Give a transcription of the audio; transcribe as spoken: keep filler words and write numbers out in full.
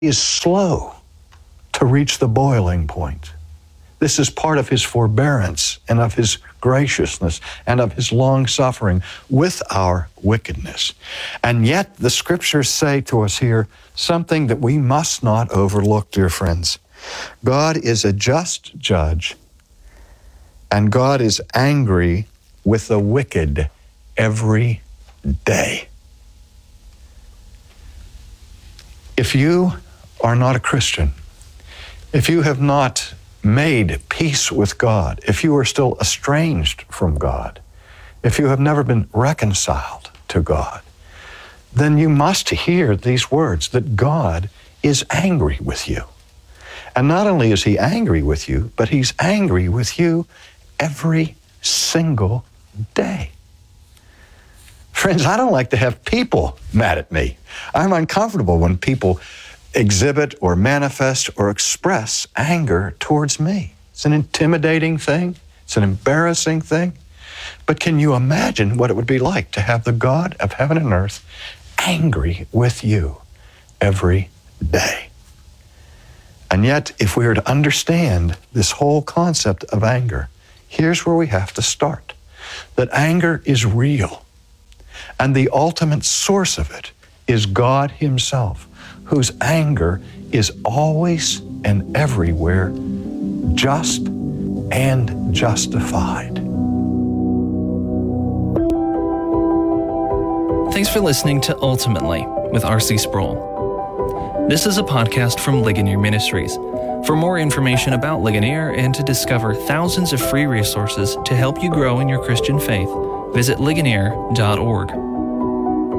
is slow to reach the boiling point. This is part of his forbearance and of his graciousness and of his long suffering with our wickedness. And yet the scriptures say to us here something that we must not overlook, dear friends. God is a just judge, and God is angry with the wicked every day. If you are not a Christian, if you have not made peace with God, if you are still estranged from God, if you have never been reconciled to God, then you must hear these words that God is angry with you. And not only is he angry with you, but he's angry with you every single day. Friends, I don't like to have people mad at me. I'm uncomfortable when people exhibit or manifest or express anger towards me. It's an intimidating thing. It's an embarrassing thing. But can you imagine what it would be like to have the God of heaven and earth angry with you every day? And yet, if we are to understand this whole concept of anger, here's where we have to start. That anger is real. And the ultimate source of it is God himself, whose anger is always and everywhere just and justified. Thanks for listening to Ultimately with R C Sproul. This is a podcast from Ligonier Ministries. For more information about Ligonier and to discover thousands of free resources to help you grow in your Christian faith, visit ligonier dot org.